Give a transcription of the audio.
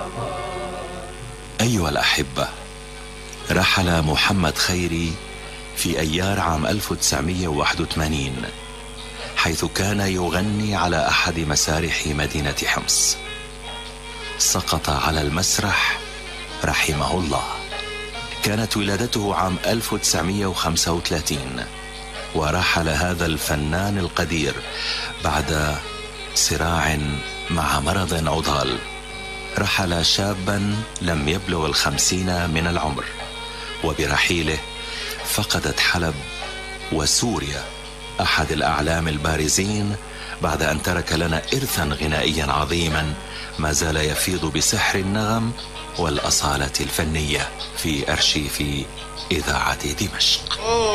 أيها الأحبة، رحل محمد خيري في أيار عام 1981 حيث كان يغني على أحد مسارح مدينة حمص. سقط على المسرح رحمه الله. كانت ولادته عام 1935، ورحل هذا الفنان القدير بعد صراع مع مرض عضال. رحل شابا لم يبلغ 50 من العمر، وبرحيله فقدت حلب وسوريا أحد الأعلام البارزين، بعد أن ترك لنا إرثا غنائيا عظيما ما زال يفيض بسحر النغم والأصالة الفنية في أرشيف إذاعة دمشق.